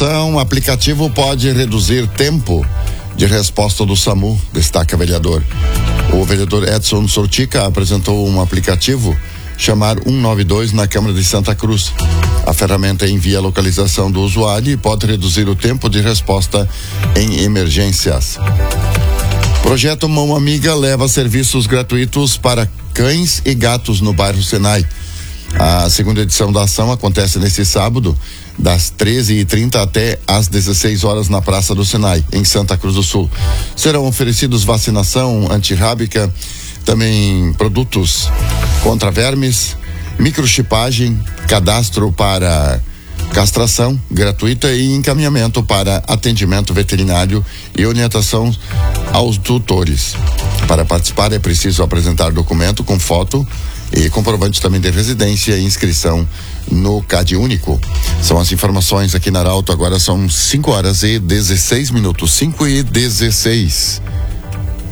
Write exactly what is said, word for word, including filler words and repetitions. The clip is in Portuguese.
informação, o aplicativo pode reduzir tempo de resposta do SAMU, destaca vereador. O vereador Edson Sortica apresentou um aplicativo chamar um nove dois na Câmara de Santa Cruz. A ferramenta envia a localização do usuário e pode reduzir o tempo de resposta em emergências. Projeto Mão Amiga leva serviços gratuitos para cães e gatos no bairro Senai. A segunda edição da ação acontece neste sábado, das treze e trinta até às dezesseis horas na Praça do Senai, em Santa Cruz do Sul. Serão oferecidos vacinação antirrábica, também produtos contra vermes, microchipagem, cadastro para castração gratuita e encaminhamento para atendimento veterinário e orientação aos tutores. Para participar é preciso apresentar documento com foto e comprovante também de residência e inscrição no CAD Único. São as informações aqui na Arauto. Agora são cinco horas e dezesseis minutos. cinco e dezesseis.